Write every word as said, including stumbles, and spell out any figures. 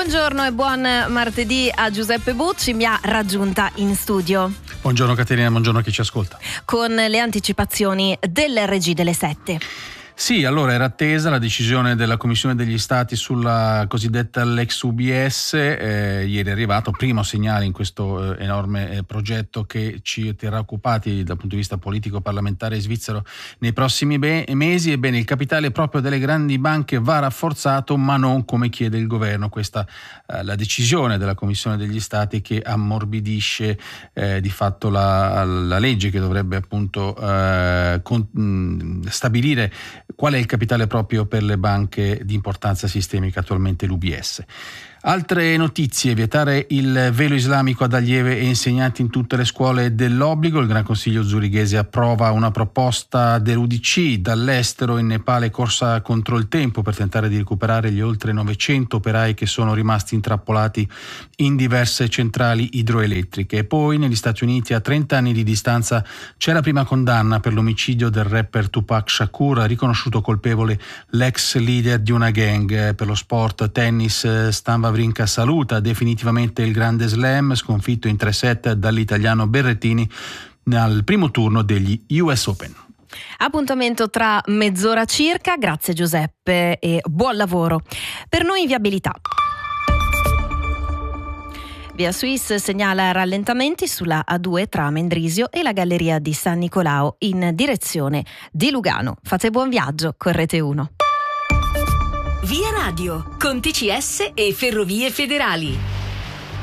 Buongiorno e buon martedì a Giuseppe Bucci, mi ha raggiunta in studio. Buongiorno Caterina, buongiorno a chi ci ascolta. Con le anticipazioni del Regì delle Sette. Sì, allora era attesa la decisione della Commissione degli Stati sulla cosiddetta Lex U B S, eh, ieri è arrivato, primo segnale in questo eh, enorme eh, progetto che ci terrà occupati dal punto di vista politico-parlamentare svizzero nei prossimi be- mesi. Ebbene, il capitale proprio delle grandi banche va rafforzato, ma non come chiede il governo. Questa eh, la decisione della Commissione degli Stati che ammorbidisce eh, di fatto la, la legge che dovrebbe appunto eh, con, mh, stabilire qual è il capitale proprio per le banche di importanza sistemica, attualmente l'U B S. Altre notizie: vietare il velo islamico ad allieve e insegnanti in tutte le scuole dell'obbligo. Il Gran Consiglio zurighese approva una proposta dell'U D C. Dall'estero in Nepale corsa contro il tempo per tentare di recuperare gli oltre novecento operai che sono rimasti intrappolati in diverse centrali idroelettriche. E poi negli Stati Uniti, a trenta anni di distanza, c'è la prima condanna per l'omicidio del rapper Tupac Shakur, riconosciuto colpevole l'ex leader di una gang. Per lo sport tennis, Stan Wawrinka saluta definitivamente il Grande Slam, sconfitto in tre set dall'italiano Berrettini nel primo turno degli U S Open. Appuntamento tra mezz'ora circa. Grazie Giuseppe e buon lavoro. Per noi viabilità. Via Suisse segnala rallentamenti sulla A due tra Mendrisio e la galleria di San Nicolao in direzione di Lugano. Fate buon viaggio con Rete uno. Via Radio, con T C S e Ferrovie Federali.